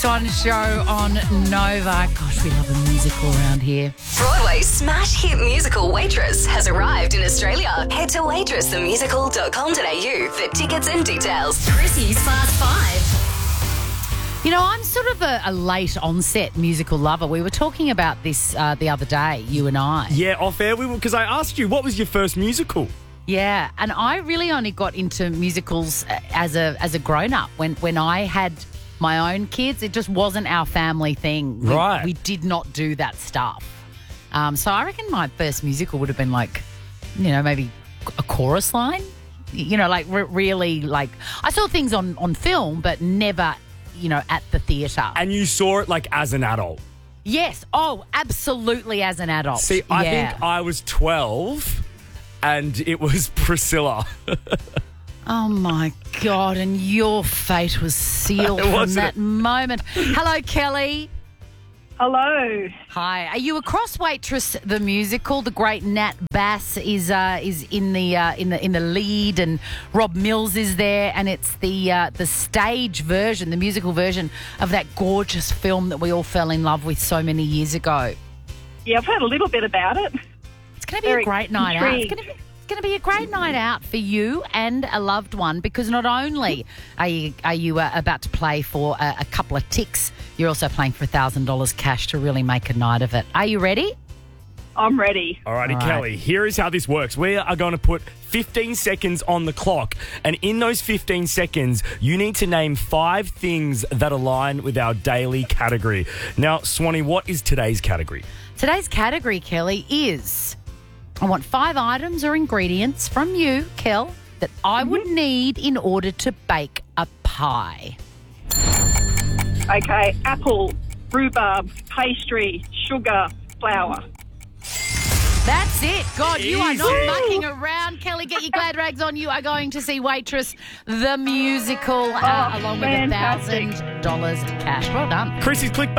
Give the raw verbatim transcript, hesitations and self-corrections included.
On show on Nova. Gosh, we love a musical around here. Broadway's smash hit musical Waitress has arrived in Australia. Head to waitress the musical dot com dot a u for tickets and details. Chrissy's Fast Five. You know, I'm sort of a, a late onset musical lover. We were talking about this uh, the other day, you and I. Yeah, off air, we because I asked you, what was your first musical? Yeah, and I really only got into musicals as a as a grown up when when I had my own kids. It just wasn't our family thing. We, right. We did not do that stuff. Um, so I reckon my first musical would have been like, you know, maybe a chorus line. You know, like re- really like I saw things on, on film, but never, you know, at the theatre. And you saw it like as an adult? Yes. Oh, absolutely as an adult. See, I yeah. think I was twelve and it was Priscilla. Oh, my God, and your fate was sealed from that moment. Hello, Kelly. Hello. Hi. Are you across Waitress the musical? The great Nat Bass is uh, is in the uh, in the in the lead, and Rob Mills is there, and it's the uh, the stage version, the musical version of that gorgeous film that we all fell in love with so many years ago. Yeah, I've heard a little bit about it. It's going to be Very a great night out. It's intrigued. going to be going to be a great night out for you and a loved one, because not only are you are you uh, about to play for a, a couple of ticks, you're also playing for one thousand dollars cash to really make a night of it. Are you ready? I'm ready. All righty, All right. Kelly, here is how this works. We are going to put fifteen seconds on the clock, and in those fifteen seconds, you need to name five things that align with our daily category. Now, Swanee, what is today's category? Today's category, Kelly, is I want five items or ingredients from you, Kel, that I would need in order to bake a pie. Okay, apple, rhubarb, pastry, sugar, flour. That's it. God, you are Easy. not mucking around. Kelly, get your glad rags on. You are going to see Waitress, the musical, uh, Oh, along with a fantastic. thousand dollars cash. Well done. Chrissy's clickbait.